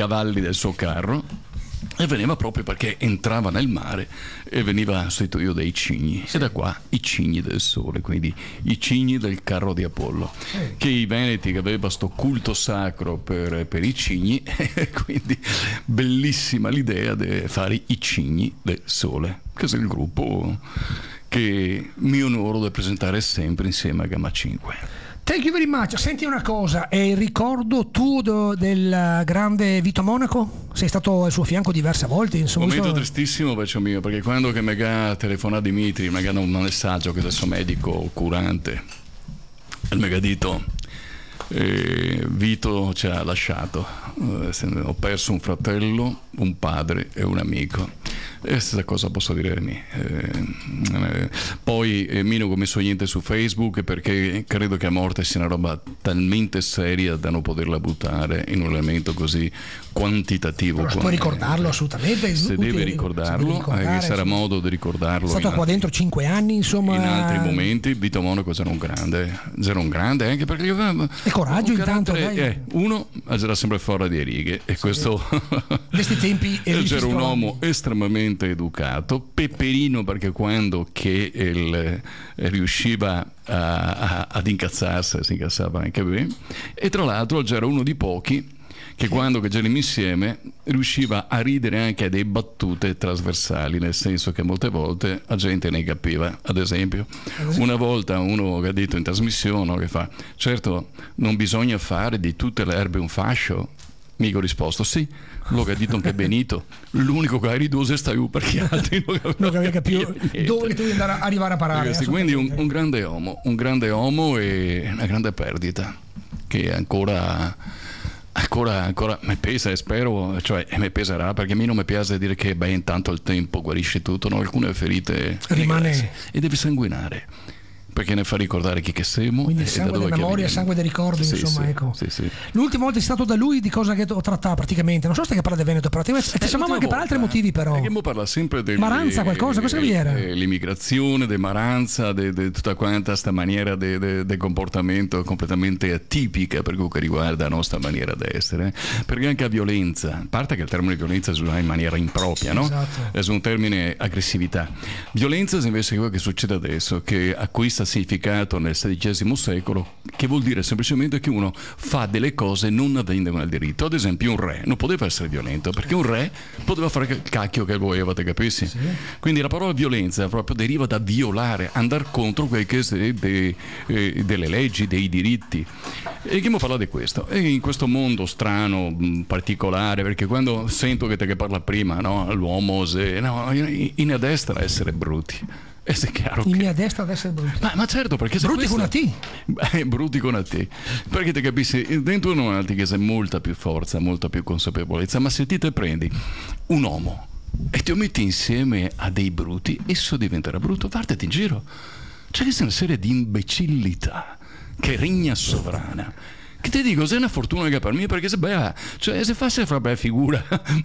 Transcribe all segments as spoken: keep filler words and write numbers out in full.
cavalli del suo carro, e veniva proprio perché entrava nel mare e veniva sostituito dai cigni, sì. E da qua i cigni del sole, quindi i cigni del carro di Apollo, sì. Che i veneti che aveva sto culto sacro per, per i cigni, quindi bellissima l'idea di fare i cigni del sole, che è il gruppo che mi onoro di presentare sempre insieme a Gamma cinque. Thank you very much. Senti una cosa, è il ricordo tuo do, del grande Vito Monaco? Sei stato al suo fianco diverse volte, insomma. Momento visto... tristissimo, faccio mio, perché quando che mi ha telefonato Dimitri, mi ha dato un messaggio che adesso medico curante, e mi ha detto eh, Vito ci ha lasciato, eh, ho perso un fratello, un padre e un amico. E stessa cosa posso dirmi. Eh, eh, poi eh, mi non ho messo niente su Facebook perché credo che a morte sia una roba talmente seria da non poterla buttare in un elemento così quantitativo. Però puoi ricordarlo assolutamente. Se deve ricordarlo, eh, sarà sì. modo di ricordarlo. È stato qua dentro cinque anni, insomma. In altri momenti Vito Monaco era un grande, era un grande anche perché aveva e coraggio intanto. Dai. Eh, uno era sempre fuori di righe e sì. questo. Questi tempi c'era un uomo estremamente educato, peperino perché quando che il, eh, riusciva a, a, ad incazzarsi si incazzava anche bene, e tra l'altro c'era uno di pochi che quando che c'erano insieme riusciva a ridere anche a dei battute trasversali, nel senso che molte volte la gente ne capiva. Ad esempio una volta uno che ha detto in trasmissione che fa certo non bisogna fare di tutte le erbe un fascio. Mica ho risposto sì, lo che ha detto anche Benito, l'unico che ha ridoso è io perché altri non avevano capito dove devi andare a arrivare a parare. Sì, quindi un, un grande uomo, un grande uomo e una grande perdita che ancora ancora ancora mi pesa e spero, cioè mi peserà perché a me non mi piace dire che beh intanto il tempo guarisce tutto, no? Alcune ferite rimane e deve sanguinare. Perché ne fa ricordare chi che siamo. Quindi il sangue della memoria, sangue dei ricordi, sì, insomma, sì, ecco. Sì, sì. L'ultima volta è stato da lui di cosa che trattava praticamente. Non so se che parla del Veneto, praticamente. E ti chiamavamo anche volta, per altri motivi, però. Perché mo parla sempre del Maranza, qualcosa, cosa vi era? L'immigrazione, di Maranza, di tutta quanta questa maniera di comportamento completamente atipica per quello che riguarda la nostra maniera di essere. Perché anche la violenza, a parte che il termine violenza si usa in maniera impropria, no? Esatto. È un termine aggressività. Violenza invece è quello che succede adesso, che acquista significato nel sedicesimo secolo, che vuol dire semplicemente che uno fa delle cose non avendone il diritto. Ad esempio un re non poteva essere violento perché un re poteva fare il cacchio che voleva, te capisci? Sì. Quindi la parola violenza proprio deriva da violare, andare contro quel che è de, eh, delle leggi, dei diritti. E che mi parla di questo? E in questo mondo strano, particolare, perché quando sento che te che parla prima, no? L'uomo se, no, in a destra essere brutti. E se è chiaro in che... mia destra ad essere brutti. Ma, ma certo, perché se brutti questa... con una T. Beh, brutti con una T. Perché ti capisci, dentro una T che c'è molta più forza, molta più consapevolezza, ma se ti te prendi un uomo e ti metti insieme a dei bruti, esso diventerà brutto, partiti in giro. C'è questa una serie di imbecillità che regna sovrana. Che ti dico, se è una fortuna che per me, perché se beh, cioè se fa se fa bella figura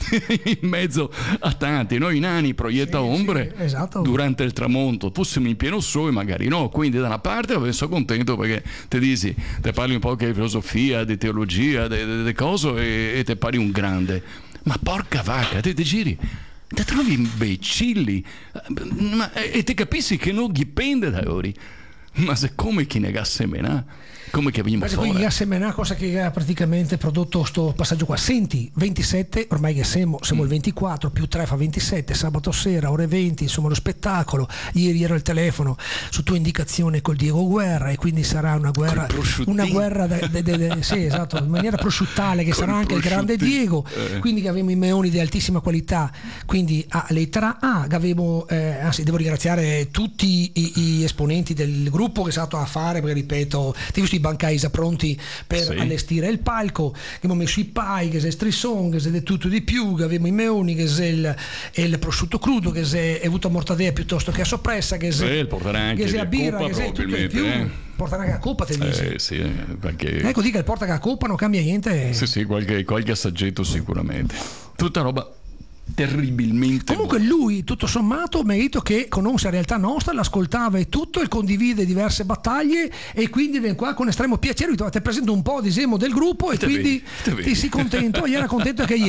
in mezzo a tanti, noi nani proietta sì, ombre sì, esatto. Durante il tramonto, fossimo in pieno sole magari no, quindi da una parte sono contento perché ti dici, te parli un po' di filosofia, di teologia, di cose e, e te pari un grande, ma porca vacca, te ti giri, ti trovi imbecilli ma, e ti capisci che non dipende da ori, ma se come chi negasse mena. Come che venimmo fuori? Quindi Gassemena, cosa che ha praticamente prodotto sto passaggio qua. Senti, ventisette, ormai che siamo, siamo mm. il ventiquattro, più tre fa ventisette, sabato sera, ore venti, insomma lo spettacolo. Ieri ero al telefono su tua indicazione col Diego Guerra e quindi sarà una guerra, una guerra de, de, de, de, sì, esatto, in maniera prosciuttale che col sarà anche il grande Diego, eh. quindi che avevamo i meoni di altissima qualità, quindi a lettera A, che avevo, eh, anzi devo ringraziare tutti i, i esponenti del gruppo che è stato a fare, perché ripeto, ti ho visto Bancaisa pronti per sì. allestire il palco, che abbiamo messo i pai, che c'è strisson, che c'è tutto di più, che abbiamo i meoni, che c'è il, il prosciutto crudo, che c'è avuto a mortadea piuttosto che a soppressa, che c'è il portare anche che c'è a birra, coppa, che c'è tutto di più. Eh. Portare anche a coppa, te dici? Eh, sì, perché... Ecco, dica il porta che a coppa non cambia niente. Sì, sì, qualche, qualche assaggetto sicuramente. Tutta roba terribilmente comunque buono. Lui tutto sommato merito che conosce la realtà nostra, l'ascoltava e tutto, e condivide diverse battaglie e quindi viene qua con estremo piacere. Ti presento un po' di semo del gruppo e te quindi vedi, ti si contento. Io era contento che